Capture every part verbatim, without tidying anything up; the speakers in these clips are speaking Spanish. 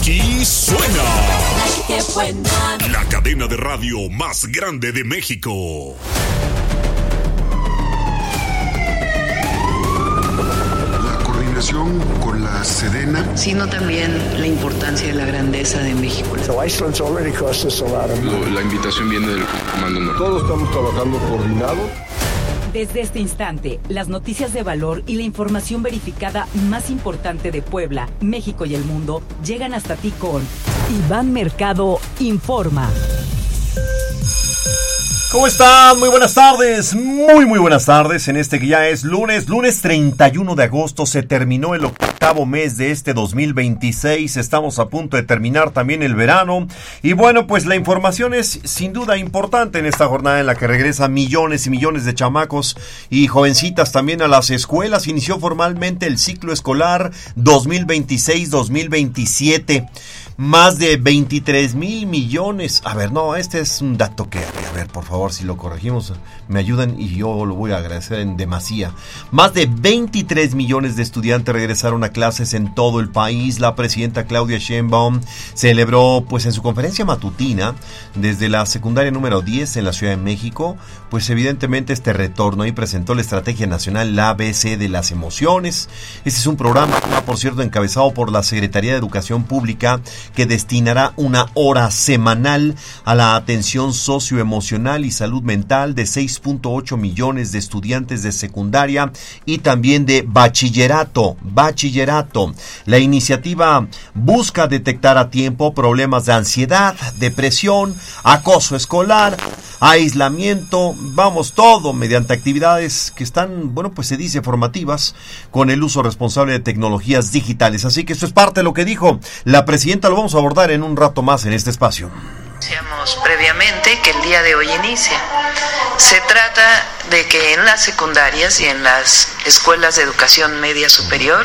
Aquí suena Qué buena. la cadena de radio más grande de México. La coordinación con la Sedena, sino también la importancia de la grandeza de México. So Iceland's already cost us a lot of money. La invitación viene del Comando Norte. Todos estamos trabajando coordinado. Desde este instante, las noticias de valor y la información verificada más importante de Puebla, México y el mundo llegan hasta ti con Iván Mercado Informa. ¿Cómo están? Muy buenas tardes, muy muy buenas tardes en este que ya es lunes, lunes treinta y uno de agosto, se terminó el octavo mes de este dos mil veintiséis, estamos a punto de terminar también el verano y bueno, pues la información es sin duda importante en esta jornada en la que regresan millones y millones de chamacos y jovencitas también a las escuelas. Inició formalmente el ciclo escolar dos mil veintiséis dos mil veintisiete. Más de veintitrés mil millones. A ver, no, este es un dato que, a ver, por favor, si lo corregimos, me ayudan y yo lo voy a agradecer en demasía. Más de veintitrés millones de estudiantes regresaron a clases en todo el país. La presidenta Claudia Sheinbaum celebró, pues, en su conferencia matutina, desde la secundaria número diez en la Ciudad de México, pues, evidentemente, este retorno y presentó la Estrategia Nacional, la A B C de las Emociones. Este es un programa, por cierto, encabezado por la Secretaría de Educación Pública, que destinará una hora semanal a la atención socioemocional y salud mental de seis punto ocho millones de estudiantes de secundaria y también de bachillerato, bachillerato. La iniciativa busca detectar a tiempo problemas de ansiedad, depresión, acoso escolar, aislamiento, vamos, todo mediante actividades que están, bueno, pues se dice formativas, con el uso responsable de tecnologías digitales. Así que esto es parte de lo que dijo la presidenta. Lo vamos a abordar en un rato más en este espacio. Decíamos previamente que el día de hoy inicia. Se trata de que en las secundarias y en las escuelas de educación media superior,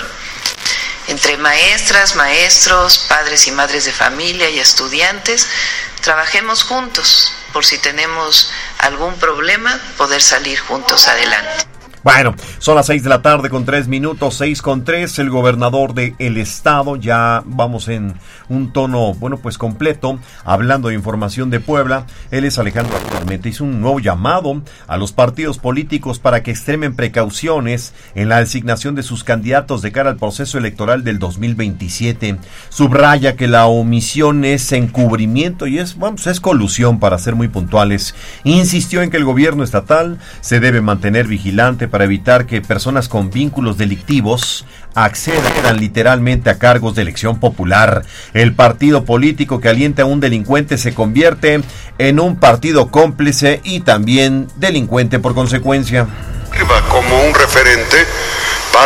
entre maestras, maestros, padres y madres de familia y estudiantes, trabajemos juntos por si tenemos algún problema, poder salir juntos adelante. Bueno, son las seis de la tarde con tres minutos, seis con tres, el gobernador del estado, ya vamos en un tono, bueno, pues completo, hablando de información de Puebla. Él es Alejandro Armenta, hizo un nuevo llamado a los partidos políticos para que extremen precauciones en la designación de sus candidatos de cara al proceso electoral del dos mil veintisiete. Subraya que la omisión es encubrimiento y es, vamos, es colusión, para ser muy puntuales. Insistió en que el gobierno estatal se debe mantener vigilante para evitar que personas con vínculos delictivos accedan literalmente a cargos de elección popular. El partido político que alienta a un delincuente se convierte en un partido cómplice y también delincuente por consecuencia. sirva como un referente